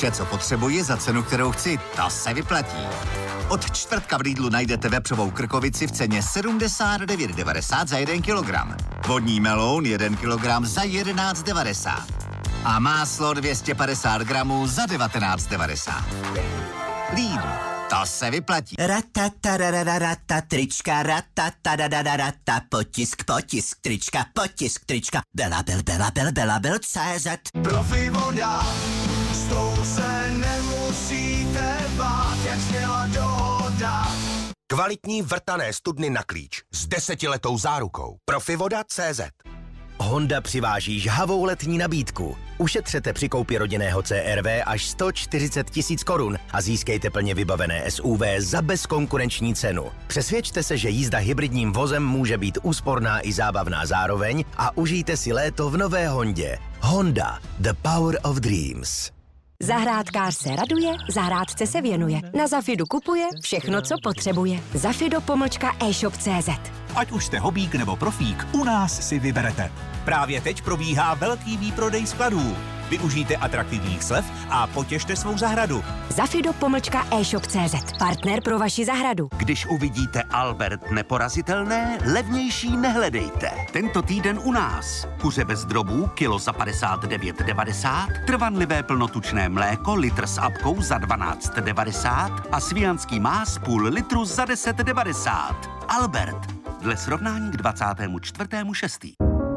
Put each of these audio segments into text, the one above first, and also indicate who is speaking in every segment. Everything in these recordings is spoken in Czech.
Speaker 1: Vše, co potřebuji za cenu, kterou chci, to se vyplatí. Od čtvrtka v Lidlu najdete vepřovou krkovici v ceně 79,90 za 1 kilogram. Vodní meloun 1 kilogram za 11,90. A máslo 250 gramů za 19,90. Lidl, to se vyplatí.
Speaker 2: Ratatarararata, trička, ratatarararata, potisk, trička, Belabel, CZ.
Speaker 3: Profi voda, s tou se nemusíte bát, jak sněla dohoda.
Speaker 4: Kvalitní vrtané studny na klíč s 10letou zárukou. Profivoda.cz.
Speaker 5: Honda přiváží žhavou letní nabídku. Ušetřete při koupi rodinného CR-V až 140 000 korun a získejte plně vybavené SUV za bezkonkurenční cenu. Přesvědčte se, že jízda hybridním vozem může být úsporná i zábavná zároveň a užijte si léto v nové Hondě. Honda, the power of dreams.
Speaker 6: Zahrádkář se raduje, zahrádce se věnuje. Na Zafidu kupuje všechno, co potřebuje. Zafido-e-shop.cz.
Speaker 7: Ať už jste hobík nebo profík, u nás si vyberete. Právě teď probíhá velký výprodej skladů. Využijte atraktivních slev a potěšte svou zahradu.
Speaker 6: Zafido-e-shop.cz. Partner pro vaši zahradu.
Speaker 8: Když uvidíte Albert neporazitelné, levnější nehledejte. Tento týden u nás. Kuře bez drobů, kilo za 59,90, trvanlivé plnotučné mléko, litr s apkou za 12,90 a svijanský más půl litru za 10,90. Albert. Dle srovnání k 24.6.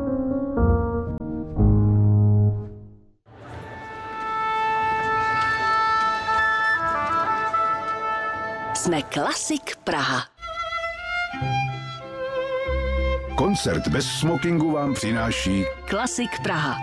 Speaker 6: Jsme Klasik Praha.
Speaker 9: Koncert bez smokingu vám přináší
Speaker 6: Klasik Praha.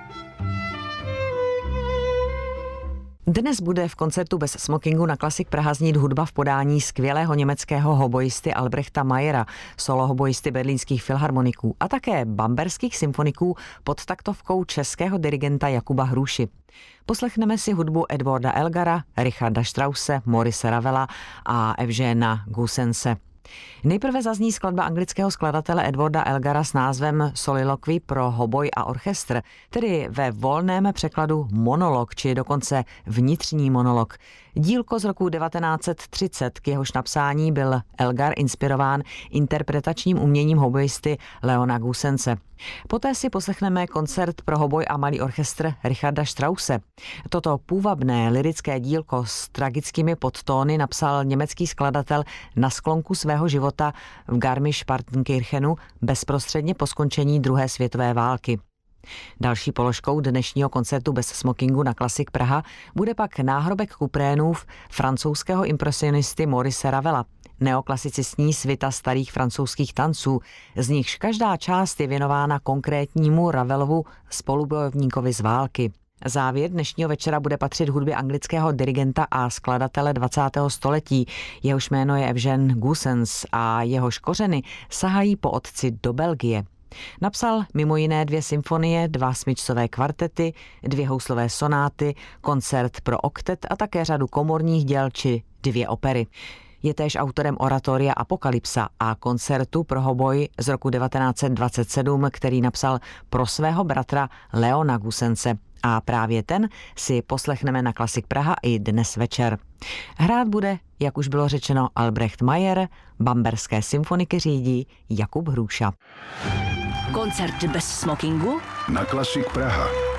Speaker 10: Dnes bude v koncertu bez smokingu na Klasik Praha znít hudba v podání skvělého německého hoboisty Albrechta Mayera, solo hoboisty berlínských filharmoniků a také bamberských symfoniků pod taktovkou českého dirigenta Jakuba Hruši. Poslechneme si hudbu Edwarda Elgara, Richarda Strause, Maurice Ravela a Evžena Goosense. Nejprve zazní skladba anglického skladatele Edwarda Elgara s názvem Soliloquy pro hoboj a orchestr, tedy ve volném překladu monolog, či dokonce vnitřní monolog. Dílko z roku 1930, k jehož napsání byl Elgar inspirován interpretačním uměním hoboisty Leona Goosense. Poté si poslechneme koncert pro hoboj a malý orchestr Richarda Strause. Toto půvabné lyrické dílko s tragickými podtóny napsal německý skladatel na sklonku svého života v Garmisch-Partenkirchenu bezprostředně po skončení druhé světové války. Další položkou dnešního koncertu bez smokingu na Klasik Praha bude pak náhrobek kuprénův francouzského impresionisty Maurice Ravela, neoklasicistní svita starých francouzských tanců, z nichž každá část je věnována konkrétnímu Ravelovu spolubojovníkovi z války. Závěr dnešního večera bude patřit hudbě anglického dirigenta a skladatele 20. století. Jehož jméno je Evžen Goosense a jehož kořeny sahají po otci do Belgie. Napsal mimo jiné 2 symfonie, 2 smyčcové kvartety, 2 houslové sonáty, koncert pro oktet a také řadu komorních děl či 2 opery. Je též autorem oratoria Apokalypsa a koncertu pro hoboj z roku 1927, který napsal pro svého bratra Leona Goosense. A právě ten si poslechneme na Klasik Praha i dnes večer. Hrát bude, jak už bylo řečeno, Albrecht Mayer, bamberské symfoniky řídí Jakub Hruša.
Speaker 6: Koncert bez smokingu
Speaker 9: na Klasik Praha.